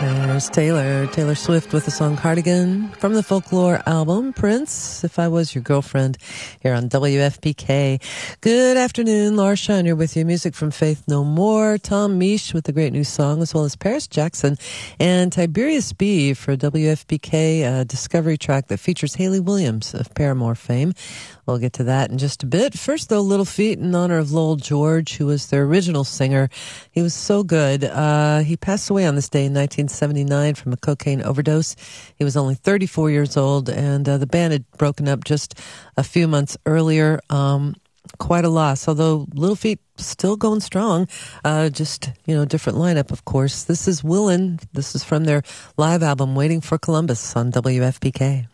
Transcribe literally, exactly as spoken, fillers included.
There's Taylor, Taylor Swift with the song Cardigan from the Folklore album, Prince, If I Was Your Girlfriend, here on W F P K. Good afternoon, Laura Shiner with you. Music from Faith No More, Tom Misch with the great new song, as well as Paris Jackson and Tiberius B for W F P K, a Discovery track that features Hayley Williams of Paramore fame. We'll get to that in just a bit. First, though, Little Feat in honor of Lowell George, who was their original singer. He was so good. Uh, he passed away on this day in nineteen seventy-nine from a cocaine overdose. He was only thirty-four years old, and uh, the band had broken up just a few months earlier. Um, quite a loss, although Little Feat still going strong. Uh, just, you know, different lineup, of course. This is Willin'. This is from their live album, Waiting for Columbus on W F P K.